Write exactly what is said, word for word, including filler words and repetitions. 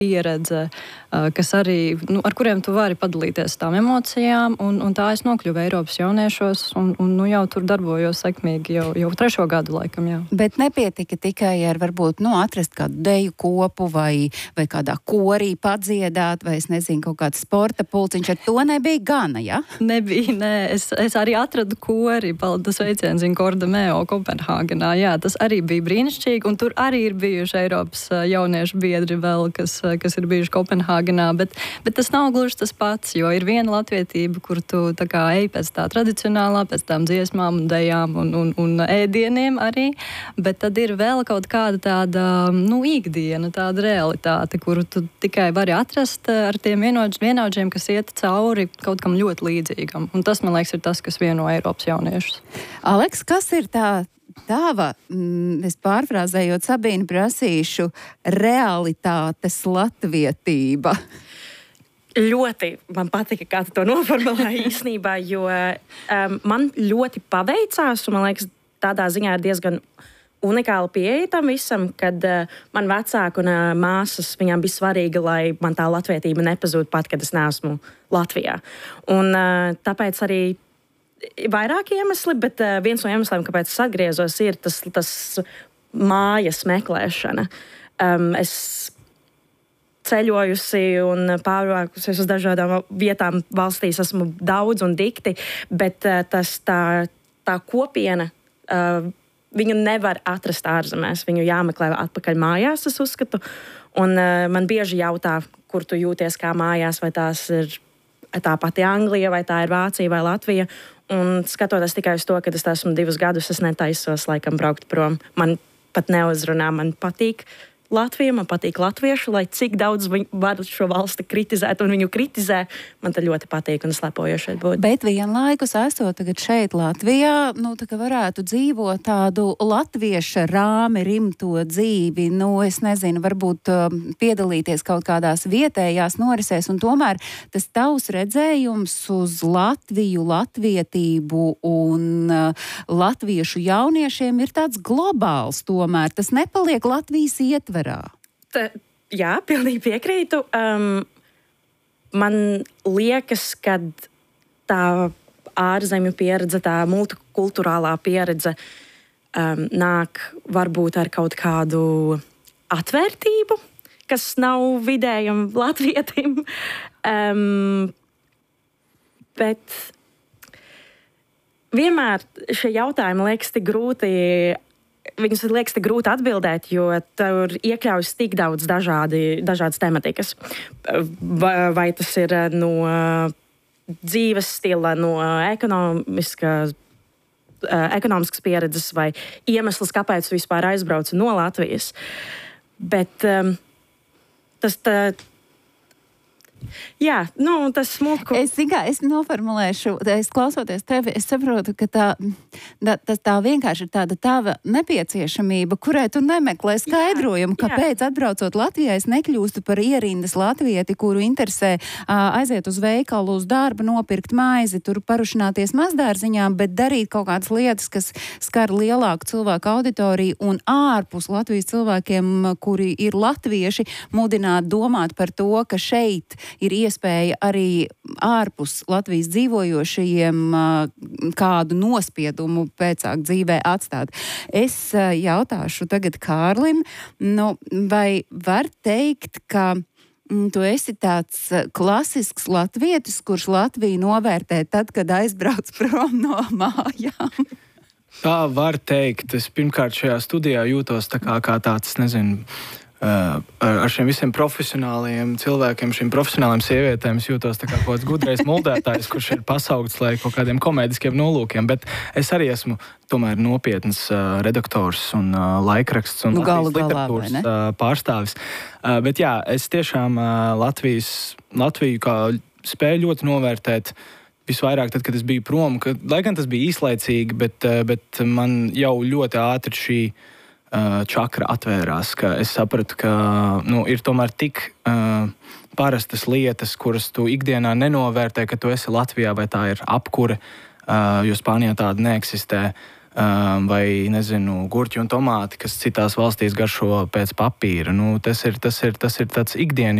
pieredze, kas arī, nu, ar kuriem tu vari padalīties tām emocijām, un, un tā es nokļuvu Eiropas jauniešos, un, un nu, jau tur darbojos sekmīgi jau, jau trešo gadu laikam, jā. Bet nepietika tikai ar varbūt, nu, atrast kādu deju kopu vai, vai kādā korī padziedāt, vai es nezinu, kaut kāds sporta pulciņš, ar to nebija gana, ja? Nebija, nē, es, es arī atradu kori, paldies veiciens in Kordameo Kopenhāgenā, jā, tas arī bija brīnišķīgi, un tur arī ir bijuši Eiropas jauniešu biedri vēl, kas kas ir bijuši Kopenhāgenā, bet, bet tas nav gluži tas pats, jo ir viena latvietība, kur tu tā kā ej pēc tā tradicionālā, pēc tām dziesmām un dejām un, un, un ēdieniem arī, bet tad ir vēl kaut kāda tāda, nu, ikdiena, tāda realitāte, kuru tu tikai vari atrast ar tiem vienaudžiem, kas iet cauri kaut kam ļoti līdzīgam. Un tas, man liekas, ir tas, kas vieno Eiropas jauniešus. Aleks, kas ir tā Tava, es pārfrāzējot Sabīni, prasīšu realitātes latvietība? Ļoti man patika, kā tu to noformulēji īstenībā, jo um, man ļoti paveicās, un man liekas, tādā ziņā ir diezgan unikāla pieeja tam visam, kad uh, man vecāki un uh, māsas, viņām bija svarīgi, lai man tā latvietība nepazūd pat, kad es neesmu Latvijā. Un uh, tāpēc arī vairāki iemesli, bet uh, viens no iemesliem, kāpēc es atgriezos, ir tas, tas mājas meklēšana. Um, es ceļojusi un pārvākusies uz dažādām vietām valstīs, esmu daudz un dikti, bet uh, tas tā, tā kopiena, uh, viņu nevar atrast ārzemēs, viņu jāmeklē atpakaļ mājās, es uzskatu. Un uh, man bieži jautā, kur tu jūties kā mājās, vai tās ir tā pati Anglija, vai tā ir Vācija vai Latvija. Un skatoties tikai uz to, ka es esmu divus gadus, es netaisos laikam braukt prom. Man pat neuzrunā, man patīk Latvija, man patīk latvieši, lai cik daudz viņi var šo valsti kritizēt un viņu kritizē, man tā ļoti patīk un es lepojos šeit būt. Bet vienlaikus esot tagad šeit Latvijā, nu tā kā varētu dzīvot tādu latvieša rāmi rimto dzīvi, nu es nezinu, varbūt uh, piedalīties kaut kādās vietējās norisēs, un tomēr tas tavs redzējums uz Latviju, latvietību un uh, latviešu jauniešiem ir tāds globāls tomēr, tas nepaliek Latvijas ietver. Tā, jā, pilnīgi piekrītu. Um, man liekas, ka tā ārzemju pieredze, tā multikulturālā pieredze um, nāk varbūt ar kaut kādu atvērtību, kas nav vidējam latvietim. Um, bet vienmēr šie jautājumi liekas tik grūti. Viņus liekas tik grūti atbildēt, jo tur iekļaujas tik daudz dažādi, dažādas tematikas. Vai, vai tas ir no dzīves stila, no ekonomiskas, ekonomiskas pieredzes vai iemesls, kāpēc vispār aizbraucu no Latvijas. Bet um, tas tā. Jā, nu, tas smulku. Es, kā, es noformulēšu, es klausoties tevi, es saprotu, ka tā, tā, tā, tā vienkārši ir tāda tava nepieciešamība, kurai tu nemeklē skaidrojumu, jā, kāpēc jā. Atbraucot Latvijā es nekļūstu par ierindas latvieti, kuru interesē aiziet uz veikalu, uz darbu, nopirkt maizi, tur parušināties mazdārziņām, bet darīt kaut kādas lietas, kas skar lielāku cilvēku auditoriju un ārpus Latvijas cilvēkiem, kuri ir latvieši, mudināt domāt par to, ka šeit ir iespēja arī ārpus Latvijas dzīvojošajiem kādu nospiedumu pēcāk dzīvē atstāt. Es jautāšu tagad Kārlim, nu, vai var teikt, ka tu esi tāds klasisks latvietis, kurš Latviju novērtē tad, kad aizbrauc prom no mājām? Tā var teikt. Es pirmkārt šajā studijā jūtos tā kā, kā tāds, nezinu, Uh, ar šiem visiem profesionāliem cilvēkiem, šīm profesionāliem sievietēm es jūtos tā kā kaut kāds gudrais muldētājs, kurš ir pasaugts, lai kaut kādiem komēdiskiem nolūkiem, bet es arī esmu tomēr nopietns uh, redaktors un uh, laikraksts un nu, Latvijas literatūras uh, pārstāvis. Uh, bet jā, es tiešām uh, Latvijas, Latviju kā spēju ļoti novērtēt visvairāk tad, kad es biju prom, ka, lai gan tas bija īslaicīgi, bet, uh, bet man jau ļoti ātri šī čakra atvērās, ka es sapratu, ka nu, ir tomēr tik uh, parastas lietas, kuras tu ikdienā nenovērtē, ka tu esi Latvijā vai tā ir apkure, uh, jo Spānijā tāda neeksistē. vai, nezinu, gurķi un tomāti, kas citās valstīs garšo pēc papīra. Nu, tas ir, tas ir, tas ir tāds ikdienas